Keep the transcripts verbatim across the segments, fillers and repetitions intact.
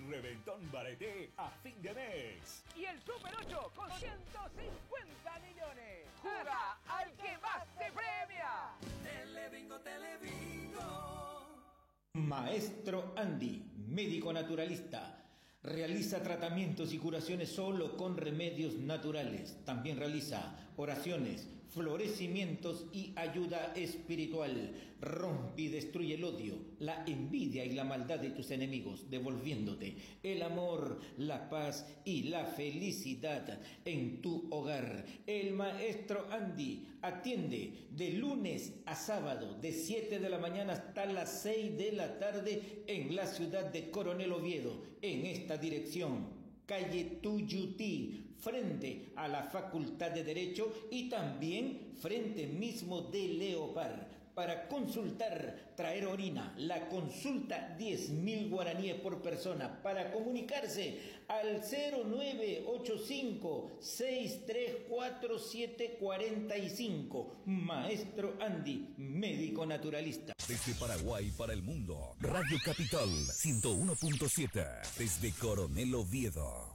Reventón Bareté a fin de mes. Y el Super ocho con ciento cincuenta millones. ¡Juega al que más te premia! Telebingo, Telebingo. Maestro Andy, médico naturalista. Realiza tratamientos y curaciones solo con remedios naturales. También realiza oraciones, florecimientos y ayuda espiritual. Rompe y destruye el odio, la envidia y la maldad de tus enemigos, devolviéndote el amor, la paz y la felicidad en tu hogar. El Maestro Andy atiende de lunes a sábado, de siete de la mañana hasta las seis de la tarde en la ciudad de Coronel Oviedo, en esta dirección, calle Tuyutí, frente a la Facultad de Derecho y también frente mismo de Leopard. Para consultar, traer orina, la consulta diez mil guaraníes por persona. Para comunicarse al cero nueve ocho cinco, seis tres cuatro, siete cuatro cinco. Maestro Andy, médico naturalista. Desde Paraguay para el mundo, Radio Capital ciento uno punto siete, desde Coronel Oviedo.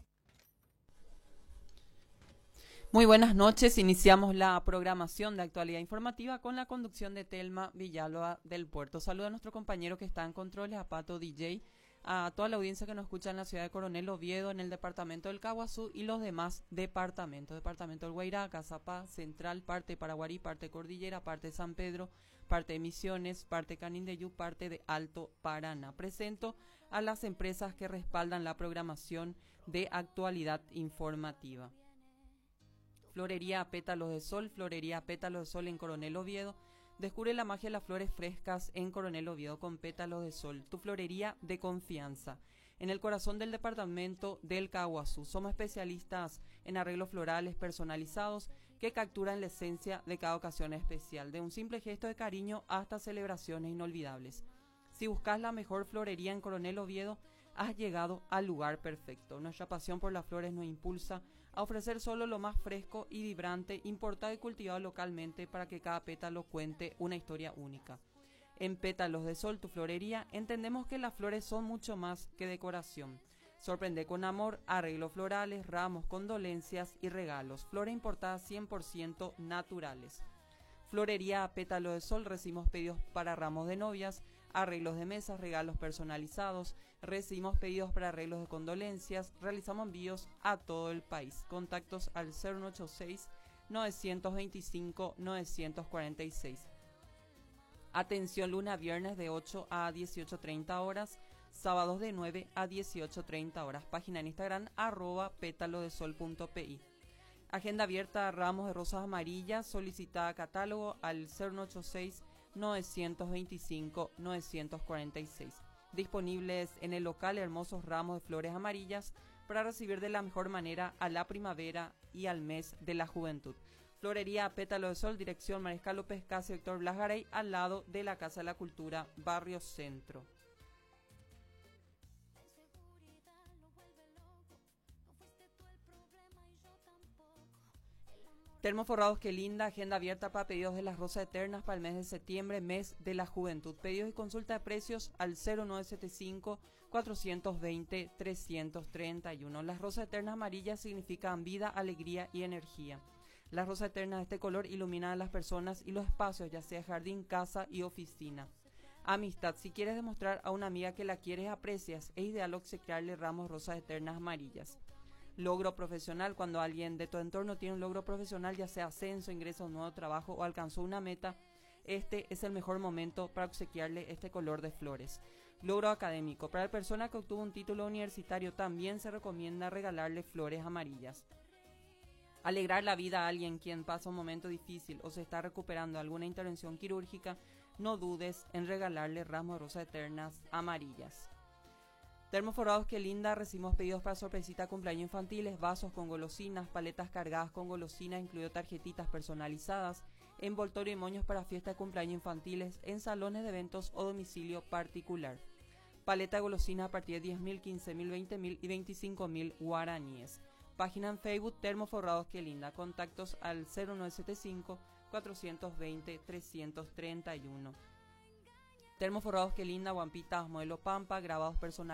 Muy buenas noches, iniciamos la programación de actualidad informativa con la conducción de Telma Villalba del Puerto. Saludo a nuestro compañero que está en controles, a Pato D J, a toda la audiencia que nos escucha en la ciudad de Coronel Oviedo, en el departamento del Caguazú y los demás departamentos. Departamento del Guairá, Cazapá, Central, parte Paraguarí, parte Cordillera, parte San Pedro, parte de Misiones, parte Canindeyú, parte de Alto Paraná. Presento a las empresas que respaldan la programación de actualidad informativa. Florería Pétalos de Sol, Florería Pétalos de Sol en Coronel Oviedo. Descubre la magia de las flores frescas en Coronel Oviedo con Pétalos de Sol, tu florería de confianza. En el corazón del departamento del Caguazú, somos especialistas en arreglos florales personalizados que capturan la esencia de cada ocasión especial, de un simple gesto de cariño hasta celebraciones inolvidables. Si buscas la mejor florería en Coronel Oviedo, has llegado al lugar perfecto. Nuestra pasión por las flores nos impulsa a ofrecer solo lo más fresco y vibrante, importado y cultivado localmente para que cada pétalo cuente una historia única. En Pétalos de Sol, tu florería, entendemos que las flores son mucho más que decoración. Sorprende con amor, arreglos florales, ramos, condolencias y regalos. Flores importadas cien por ciento naturales. Florería Pétalo de Sol, recibimos pedidos para ramos de novias, arreglos de mesas, regalos personalizados, recibimos pedidos para arreglos de condolencias, realizamos envíos a todo el país. Contactos al cero uno ocho seis, nueve dos cinco, nueve cuatro seis. Atención lunes a viernes de ocho a dieciocho treinta horas, sábados de nueve a dieciocho treinta horas. Página en Instagram, arroba pétalodesol.pi. Agenda abierta, ramos de rosas amarillas, solicita catálogo al cero uno ocho seis, nueve dos cinco, nueve cuatro seis. Disponibles en el local hermosos ramos de flores amarillas para recibir de la mejor manera a la primavera y al mes de la juventud. Florería Pétalo de Sol, dirección Mariscal López Casa, sector Blas Garay, al lado de la Casa de la Cultura, Barrio Centro. Termoforrados Que Linda, agenda abierta para pedidos de las rosas eternas para el mes de septiembre, mes de la juventud. Pedidos y consulta de precios al cero nueve siete cinco, cuatro dos cero, tres tres uno. Las rosas eternas amarillas significan vida, alegría y energía. Las rosas eternas de este color iluminan a las personas y los espacios, ya sea jardín, casa y oficina. Amistad, si quieres demostrar a una amiga que la quieres y aprecias, es ideal obsequiarle ramos rosas eternas amarillas. Logro profesional, cuando alguien de tu entorno tiene un logro profesional, ya sea ascenso, ingreso a un nuevo trabajo o alcanzó una meta, este es el mejor momento para obsequiarle este color de flores. Logro académico, para la persona que obtuvo un título universitario también se recomienda regalarle flores amarillas. Alegrar la vida a alguien quien pasa un momento difícil o se está recuperando de alguna intervención quirúrgica, no dudes en regalarle ramos de rosas eternas amarillas. Termoforrados Que Linda, recibimos pedidos para sorpresita cumpleaños infantiles, vasos con golosinas, paletas cargadas con golosinas, incluido tarjetitas personalizadas, envoltorio y moños para fiesta de cumpleaños infantiles en salones de eventos o domicilio particular. Paleta de golosinas a partir de diez mil, quince mil, veinte mil y veinticinco mil guaraníes. Página en Facebook Termoforrados Que Linda. Contactos al cero nueve siete cinco, cuatro dos cero, tres tres uno. Termoforrados Que Linda, guampitas modelo Pampa, grabados personales.